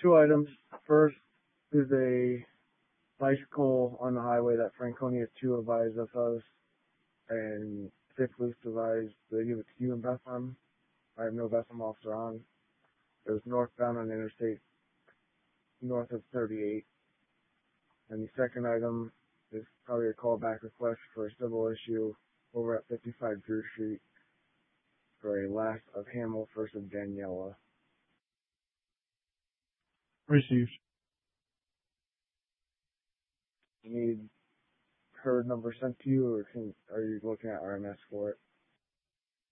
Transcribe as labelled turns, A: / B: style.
A: two items. First is a bicycle on the highway that Franconia 2 advised us of, and 5th Police advised they give it to you in Bethlehem. I have no Bethlehem officer on. It was northbound on Interstate north of 38. And the second item is probably a callback request for a civil issue over at 55 Drew Street for a last of Hamill, first of Daniela.
B: Received.
A: You need her number sent to you, or are you looking at RMS for it?